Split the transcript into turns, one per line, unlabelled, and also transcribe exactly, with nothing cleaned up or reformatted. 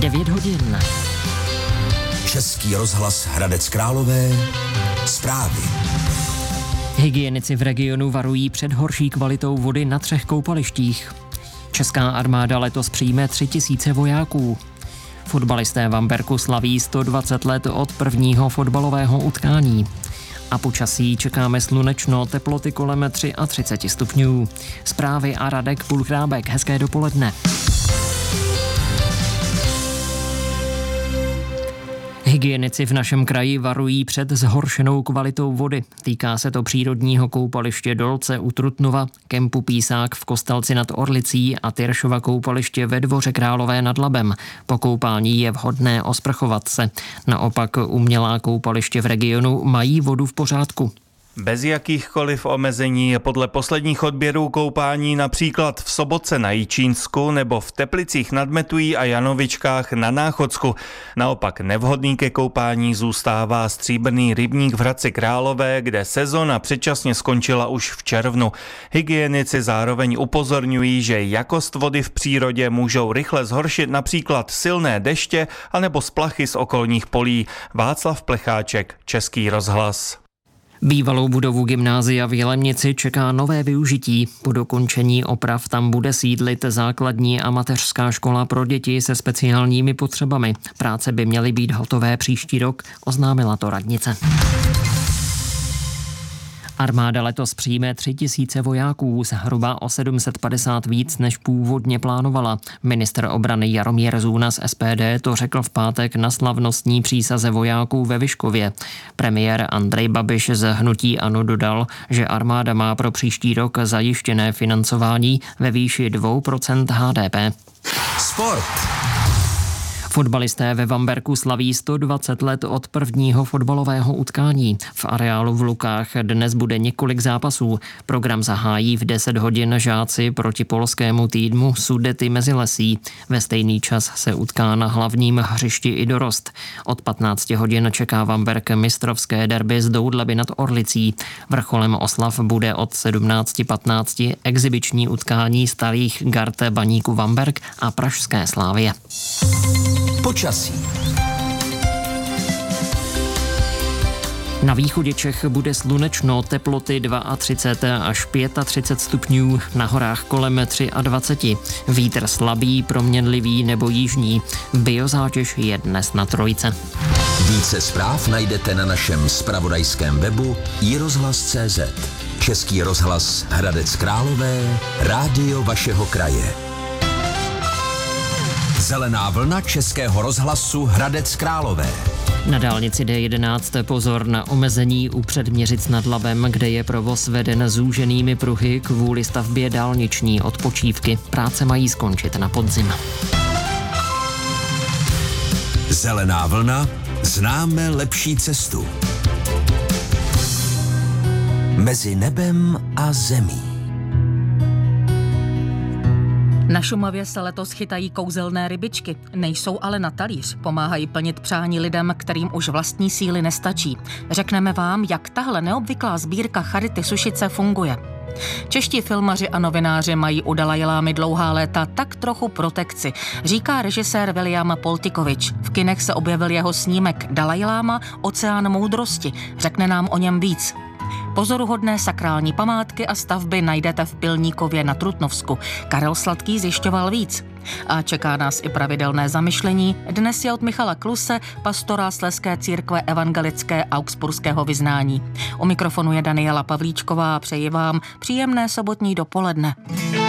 devět hodin.
Český rozhlas Hradec Králové. Zprávy.
Hygienici v regionu varují před horší kvalitou vody na třech koupalištích. Česká armáda letos přijme tři tisíce vojáků. Fotbalisté Vamberku slaví sto dvacet let od prvního fotbalového utkání. A počasí čekáme slunečno, teploty kolem třicet tři stupňů. Zprávy a Radek Pulchrábek. Hezké dopoledne. Hygienici v našem kraji varují před zhoršenou kvalitou vody. Týká se to přírodního koupaliště Dolce u Trutnova, kempu Písák v Kostelci nad Orlicí a Tyršova koupaliště ve Dvoře Králové nad Labem. Po koupání je vhodné osprchovat se. Naopak umělá koupaliště v regionu mají vodu v pořádku.
Bez jakýchkoliv omezení je podle posledních odběrů koupání například v Sobotce na Jičínsku nebo v Teplicích nad Metují a Janovičkách na Náchodsku. Naopak nevhodný ke koupání zůstává Stříbrný rybník v Hradci Králové, kde sezona předčasně skončila už v červnu. Hygienici zároveň upozorňují, že jakost vody v přírodě můžou rychle zhoršit například silné deště anebo splachy z okolních polí. Václav Plecháček, Český rozhlas.
Bývalou budovu gymnázia v Jelemnici čeká nové využití. Po dokončení oprav tam bude sídlit základní a mateřská škola pro děti se speciálními potřebami. Práce by měly být hotové příští rok, oznámila to radnice. Armáda letos přijme tři tisíce vojáků, zhruba o sedm set padesát víc, než původně plánovala. Ministr obrany Jaromír Zůna z S P D to řekl v pátek na slavnostní přísaze vojáků ve Vyškově. Premiér Andrej Babiš z hnutí ANO dodal, že armáda má pro příští rok zajištěné financování ve výši dvě procenta H D P.
Sport.
Fotbalisté ve Vamberku slaví sto dvacet let od prvního fotbalového utkání. V areálu v Lukách dnes bude několik zápasů. Program zahájí v deset hodin žáci proti polskému týmu Sudety Mezilesí. Ve stejný čas se utká na hlavním hřišti i dorost. Od patnácti hodin čeká Vamberk mistrovské derby z Doudleby nad Orlicí. Vrcholem oslav bude od sedmnáct patnáct exibiční utkání starých gard Baníku Vamberk a pražské Slávie.
Počasí.
Na východě Čech bude slunečno, teploty třicet dva až třicet pět stupňů, na horách kolem dvacet tři. Vítr slabý, proměnlivý nebo jižní. Biozátěž je dnes na trojce.
Více zpráv najdete na našem zpravodajském webu i rozhlas tečka cé zet. Český rozhlas Hradec Králové, rádio vašeho kraje. Zelená vlna Českého rozhlasu Hradec Králové.
Na dálnici D jedenáct pozor na omezení u Předměřic nad Labem, kde je provoz veden zúženými pruhy kvůli stavbě dálniční odpočívky. Práce mají skončit na podzim.
Zelená vlna, známe lepší cestu. Mezi nebem a zemí.
Na Šumavě se letos chytají kouzelné rybičky, nejsou ale na talíř, pomáhají plnit přání lidem, kterým už vlastní síly nestačí. Řekneme vám, jak tahle neobvyklá sbírka Charity Sušice funguje. Čeští filmaři a novináři mají u Dalajlámy dlouhá léta tak trochu protekci, říká režisér William Poltikovič. V kinech se objevil jeho snímek Dalajláma, oceán moudrosti, řekne nám o něm víc. Pozoruhodné sakrální památky a stavby najdete v Pilníkově na Trutnovsku. Karel Sladký zjišťoval víc. A čeká nás i pravidelné zamyšlení. Dnes je od Michala Kluse, pastora Slezské církve evangelické augsburského vyznání. U mikrofonu je Daniela Pavlíčková a přeji vám příjemné sobotní dopoledne.